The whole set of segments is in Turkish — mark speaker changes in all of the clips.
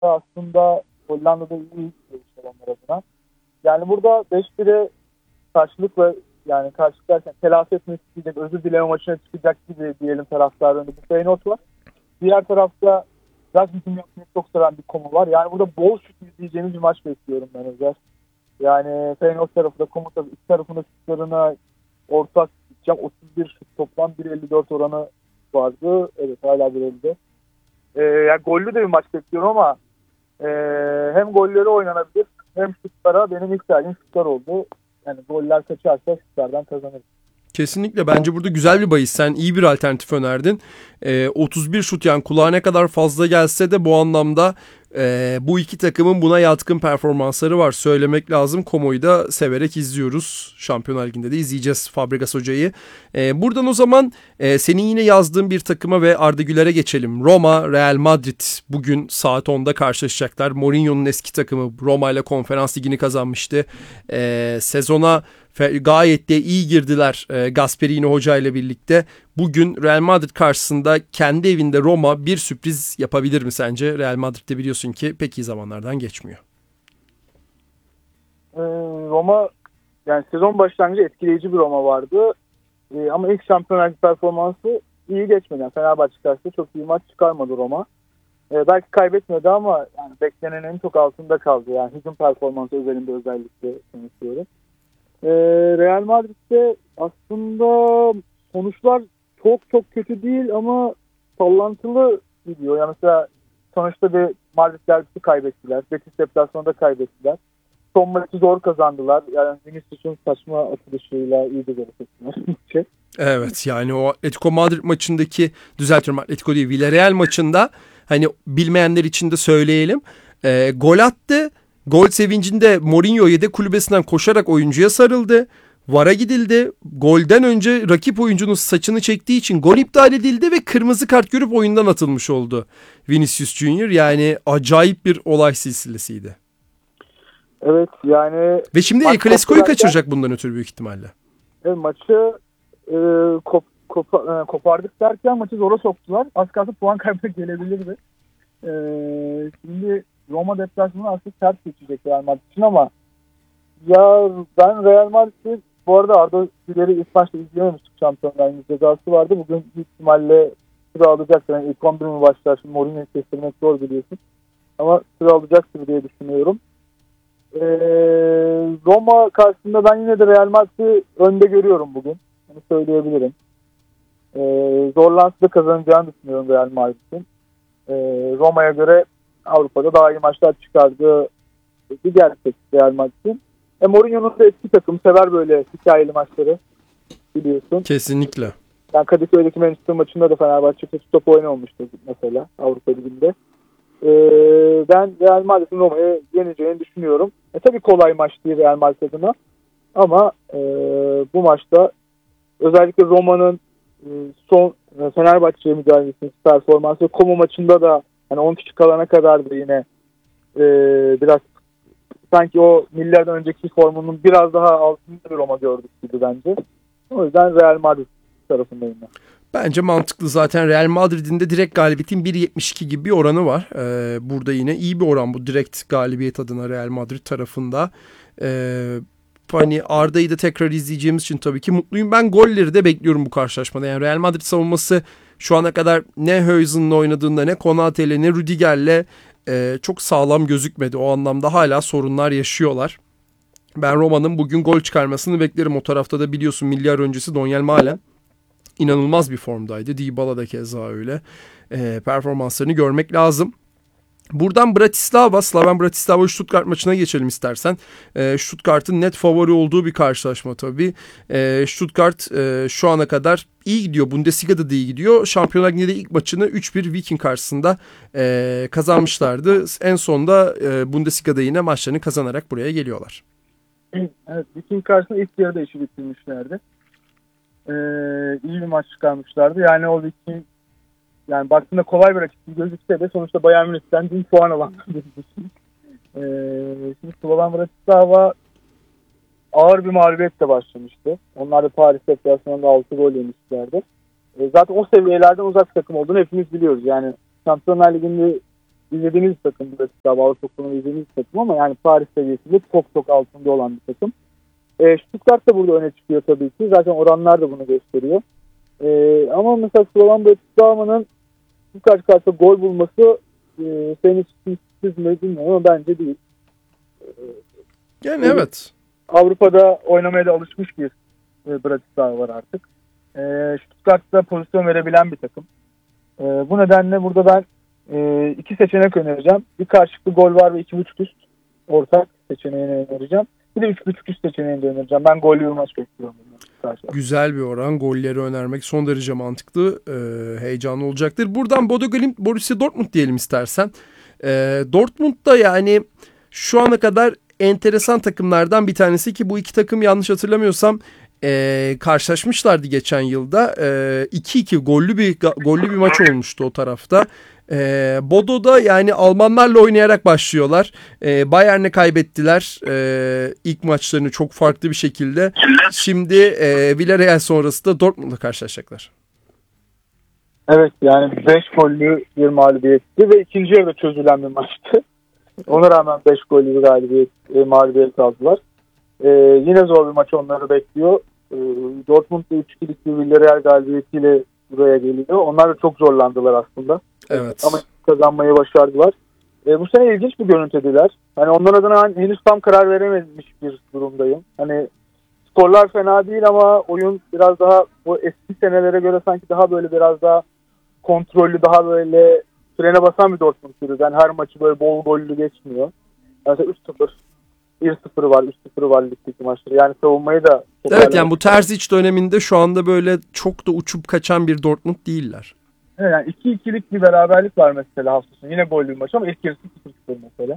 Speaker 1: aslında Hollanda'da iyi gelişler onlar adına. Yani burada 5-1'e karşılık ve yani karşılık derken telafi etmek isteyecek, özür dileme maçına çıkacak gibi diyelim taraftarın önünde bir Feyenoord var. Diğer tarafta Rasmus'un yapmayı çok seven bir Como var. Yani burada bol şut izleyeceğimiz bir maç bekliyorum ben özel. Yani Feyenoord tarafı da Como tarafı iki tarafında şutlarına ortak gideceğim. 31 şut toplam 1.54 oranı vardı. Evet hala 1.50'de. Yani gollü de bir maç bekliyorum ama hem golleri oynanabilir hem şutlara benim ilk tercihim şutlar oldu. Yani goller kaçarsa şutlardan kazanırız.
Speaker 2: Kesinlikle bence burada güzel bir bahis. Sen iyi bir alternatif önerdin. 31 şut yani kulağa ne kadar fazla gelse de bu anlamda bu iki takımın buna yatkın performansları var. Söylemek lazım. Como'yu da severek izliyoruz. Şampiyonlar Ligi'nde de izleyeceğiz Fabregas hocayı. Buradan o zaman senin yine yazdığın bir takıma ve Arda Güler'e geçelim. Roma, Real Madrid bugün saat 10'da karşılaşacaklar. Mourinho'nun eski takımı Roma ile Konferans Ligi'ni kazanmıştı. Sezona gayet de iyi girdiler Gasperini Hoca ile birlikte. Bugün Real Madrid karşısında kendi evinde Roma bir sürpriz yapabilir mi sence? Real Madrid'de biliyorsun ki pek iyi zamanlardan geçmiyor.
Speaker 1: Roma yani sezon başlangıcı etkileyici bir Roma vardı. Ama ilk Şampiyonlar Ligi performansı iyi geçmedi. Yani Fenerbahçe karşısında çok iyi maç çıkarmadı Roma. Belki kaybetmedi ama yani beklenenin çok altında kaldı. Yani hücum performansı özelinde özellikle konuşuyorum. Real Madrid'de aslında sonuçlar çok kötü değil ama sallantılı gidiyor. Yani mesela sonuçta bir Madrid derbisi kaybettiler. Betis deplasmanında kaybettiler. Son maçı zor kazandılar. Yani Vinicius'un saçma atılışıyla iyi de gol.
Speaker 2: Evet yani o Atletico Madrid maçındaki düzeltiyorum Atletico değil Villarreal maçında hani bilmeyenler için de söyleyelim. Gol attı. Gol sevincinde Mourinho yedek kulübesinden koşarak oyuncuya sarıldı. VAR'a gidildi. Golden önce rakip oyuncunun saçını çektiği için gol iptal edildi ve kırmızı kart görüp oyundan atılmış oldu Vinicius Junior. Yani acayip bir olay silsilesiydi.
Speaker 1: Evet yani.
Speaker 2: Ve şimdi El Clasico'yu kaçıracak bundan ötürü büyük ihtimalle.
Speaker 1: Maçı kopardık derken maçı zora soktular. Az kalsın puan kaybı gelebilirdi. Şimdi Roma deplasmanı aslında sert geçecek Real Madrid için ama ya ben Real Madrid'i bu arada Arda Güler'i ilk başta izleyememiştik, Şampiyonlar Ligi cezası vardı. Bugün büyük ihtimalle sıra alacaktır. Yani ilk 11 mi başlar? Şimdi Mourinho'yu kestirmek zor biliyorsun. Ama sıra alacaktır diye düşünüyorum. Roma karşısında ben yine de Real Madrid'i önde görüyorum bugün. Bunu söyleyebilirim. Zorlansa da kazanacağını düşünüyorum Real Madrid'in. Roma'ya göre Avrupa'da daha iyi maçlar çıkardığı bir gerçek Real Madrid'in. Mourinho'nun da eski takım sever böyle hikayeli maçları biliyorsun.
Speaker 2: Kesinlikle.
Speaker 1: Yani Kadıköy'deki Manchester maçında da Fenerbahçe kötü top oynamamıştı mesela Avrupa Ligi'nde. Ben Real Madrid'in Roma'ya yeneceğini düşünüyorum. Tabii kolay maç değil Real Madrid adına. Ama bu maçta özellikle Roma'nın son Fenerbahçe mücadelesinin performansı, Como maçında da yani 10 kişi kalana kadar da yine biraz sanki o millerden önceki formunun biraz daha altında bir Roma gördük gibi bence. O yüzden Real Madrid tarafındayım ben.
Speaker 2: Bence mantıklı, zaten Real Madrid'in de direkt galibiyetin 1.72 gibi bir oranı var. Burada yine iyi bir oran bu direkt galibiyet adına Real Madrid tarafında. Hani Arda'yı da tekrar izleyeceğimiz için tabii ki mutluyum. Ben golleri de bekliyorum bu karşılaşmada. Yani Real Madrid savunması şu ana kadar ne Huijsen'la oynadığında ne Konate'yle ne Rüdiger'le çok sağlam gözükmedi. O anlamda hala sorunlar yaşıyorlar. Ben Roma'nın bugün gol çıkarmasını beklerim. O tarafta da biliyorsun milyar öncesi Donyel Malen inanılmaz bir formdaydı. Dybala da keza öyle. Performanslarını görmek lazım. Buradan Slaven Bratislava Stuttgart maçına geçelim istersen. Stuttgart'ın net favori olduğu bir karşılaşma tabii. Stuttgart şu ana kadar iyi gidiyor. Bundesliga'da da iyi gidiyor. Şampiyonlar Ligi'nde ilk maçını 3-1 Viking karşısında kazanmışlardı. En sonunda Bundesliga'da yine maçlarını kazanarak buraya geliyorlar.
Speaker 1: Evet, Viking karşısında ilk yarıda işi bitirmişlerdi. İyi bir maç çıkarmışlardı. Yani o Viking yani baktığında kolay bir rakip gözükse de sonuçta Bayern Münih'ten 1000 puan alan şimdi Slovan Bratislava ağır bir mağlubiyetle başlamıştı. Onlar da Paris deplasmanında 6 gol yemişlerdi. Zaten o seviyelerden uzak takım olduğunu hepimiz biliyoruz. Yani Şampiyonlar Ligi'nde izlediğimiz bir takım. Bratislava Avrupa Kupası'nı izlediğimiz bir takım ama yani Paris seviyesinde çok çok altında olan bir takım. Stuttgart da burada öne çıkıyor tabii ki. Zaten oranlar da bunu gösteriyor. Ama mesela Slovan Bratislava'nın bu karşı karşıya gol bulması senin için sürpriz mi bilmiyorum ama bence değil.
Speaker 2: Yani evet.
Speaker 1: Avrupa'da oynamaya da alışmış bir Bratislava var artık. Stuttgart'ta pozisyon verebilen bir takım. Bu nedenle burada ben iki seçenek önereceğim. Bir karşılıklı gol var ve 2.5 üst ortak seçeneğini önereceğim. Bir de 3.5 üst seçeneğini de önereceğim. Ben gollü bir maç bekliyorum.
Speaker 2: Güzel bir oran. Golleri önermek son derece mantıklı. Heyecanlı olacaktır. Buradan Bodo Glimt, Borussia Dortmund diyelim istersen. Dortmund'da yani şu ana kadar enteresan takımlardan bir tanesi ki bu iki takım yanlış hatırlamıyorsam karşılaşmışlardı geçen yılda. 2-2 gollü bir maç olmuştu o tarafta. Bodo'da yani Almanlarla oynayarak başlıyorlar. Bayern'e kaybettiler ilk maçlarını çok farklı bir şekilde. Şimdi Villarreal sonrası da Dortmund'la karşılaşacaklar.
Speaker 1: Evet yani 5 gollü bir mağlubiyetti ve ikinci yarıda çözülen bir maçtı. Ona rağmen 5 gollü bir mağlubiyet aldılar. Yine zor bir maç onları bekliyor. Dortmund'da 3-2'lik bir Villarreal galibiyetiyle buraya geliyor. Onlar da çok zorlandılar aslında.
Speaker 2: Evet.
Speaker 1: Ama kazanmayı başardılar. Bu sene ilginç bir görüntüdüler. Hani onlar adına henüz tam karar verememiş bir durumdayım. Hani skorlar fena değil ama oyun biraz daha o eski senelere göre sanki daha böyle biraz daha kontrollü, daha böyle frene basan bir Dortmund sürüyor. Yani her maçı böyle bol gollü geçmiyor. Mesela 3-0, 1-0 var, 3-0 var ligdeki maçları. Yani savunmayı da...
Speaker 2: Evet yani bu Terzic döneminde şu anda böyle çok da uçup kaçan bir Dortmund değiller.
Speaker 1: Evet, yani 2-2'lik bir beraberlik var mesela hafta sonu. Yine gollü bir maç ama ilk yarısı 0-0 mesela.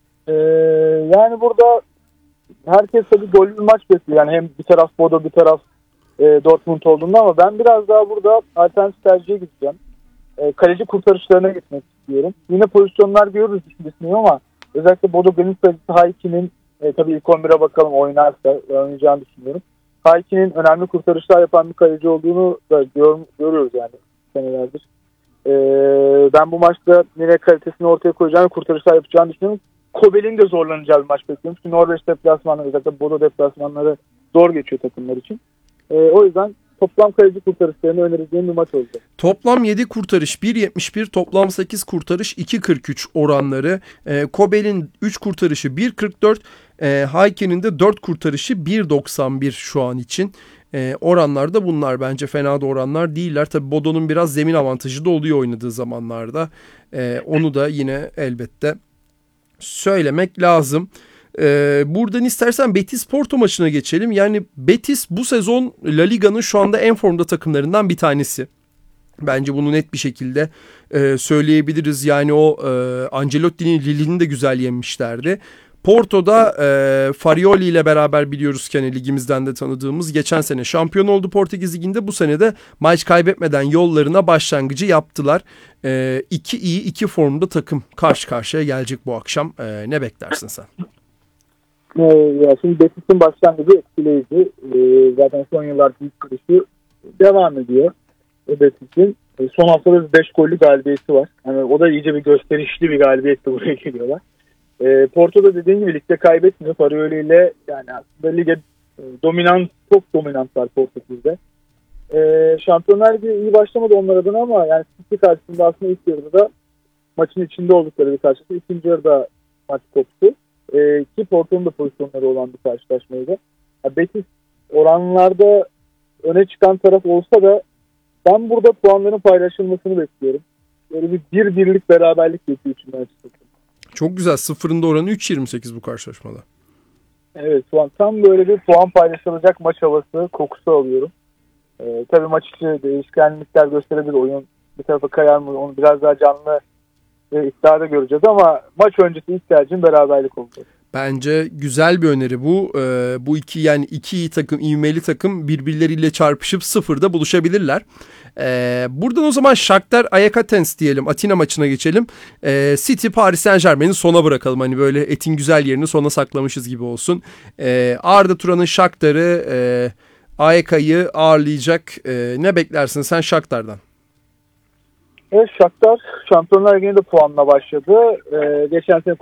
Speaker 1: Yani burada herkes tabii gollü bir maç bekliyor. Yani hem bir taraf Bodo bir taraf Dortmund olduğunda ama ben biraz daha burada alternatif tercihe gideceğim. Kaleci kurtarışlarına gitmek istiyorum. Yine pozisyonlar görürüz düşünüyorum ama özellikle Bodo Glimt kalecisi Hayki'nin tabii ilk 11'e bakalım oynarsa oynayacağını düşünüyorum. Hayki'nin önemli kurtarışlar yapan bir kaleci olduğunu da görüyoruz yani senelerdir. Ben bu maçta yine kalitesini ortaya koyacağını, kurtarışlar yapacağını düşünüyorum. Kobel'in de zorlanacağı bir maç bekliyorum. Çünkü Norveç deplasmanları, özellikle Bodo deplasmanları zor geçiyor takımlar için. O yüzden toplam kaleci kurtarışlarını önereceğim bir maç olacak.
Speaker 2: Toplam 7 kurtarış 1.71, toplam 8 kurtarış 2.43 oranları. Kobel'in 3 kurtarışı 1.44, Hayke'nin de 4 kurtarışı 1.91 şu an için. Oranlar da bunlar, bence fena da oranlar değiller. Tabii Bodo'nun biraz zemin avantajı da oluyor oynadığı zamanlarda. Onu da yine elbette söylemek lazım. Buradan istersen Betis Porto maçına geçelim. Yani Betis bu sezon La Liga'nın şu anda en formda takımlarından bir tanesi. Bence bunu net bir şekilde söyleyebiliriz. Yani o Ancelotti'nin Lille'ini de güzel yenmişlerdi. Porto'da Farioli ile beraber biliyoruz ki hani ligimizden de tanıdığımız geçen sene şampiyon oldu Portekiz Ligi'nde. Bu sene de maç kaybetmeden yollarına başlangıcı yaptılar. İki iyi iki formda takım karşı karşıya gelecek bu akşam. Ne beklersin sen?
Speaker 1: Ya şimdi Betis'in başlangıcı etkileyici. Zaten son yıllar büyük kırışı devam ediyor. Betis'in son haftada 5 gollü galibiyeti var. Yani o da iyice bir gösterişli bir galibiyetle buraya geliyorlar. Porto'da dediğim gibi ligde kaybetmiyor. Farioli ile yani aslında lige çok dominant var Portekiz'de. Şampiyonlar Ligi iyi başlamadı onlar adına ama yani City karşısında aslında ilk yarıda da maçın içinde oldukları bir karşılaşma. İkinci yarıda maç koptu. Ki Porto'nun da pozisyonları olan bir karşılaşmaydı. Betis oranlarda öne çıkan taraf olsa da ben burada puanların paylaşılmasını bekliyorum. Böyle bir birlik beraberlik geçiyor içinden açıkçası.
Speaker 2: Çok güzel. Sıfırında oranı 3.28 bu karşılaşmada.
Speaker 1: Evet, şu an tam böyle bir puan paylaşılacak maç havası, kokusu alıyorum. Tabii maç içi değişkenlikler gösterebilir. Oyun bir tarafa kayar mı? Onu biraz daha canlı iddiada göreceğiz ama maç öncesi ilk tercihim beraberlik olacak.
Speaker 2: Bence güzel bir öneri bu. Bu iki iyi takım, ivmeli takım birbirleriyle çarpışıp sıfırda buluşabilirler. Buradan o zaman Shakhtar Ajax Athens diyelim. Atina maçına geçelim. City Paris Saint-Germain'i sona bırakalım. Hani böyle etin güzel yerini sona saklamışız gibi olsun. Arda Turan'ın Shakhtar'ı AEK'yı ağırlayacak. Ne beklersin sen Shakhtar'dan?
Speaker 1: Evet, Shakhtar Şampiyonlar Ligi'nde de puanla başladı. Geçen sene